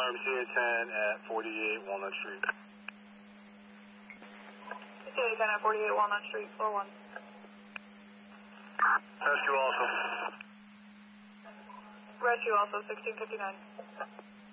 CA-10 at 48 Walnut Street. CA-10 at 48 Walnut Street, floor 1. Rescue also. Rescue also, 1659.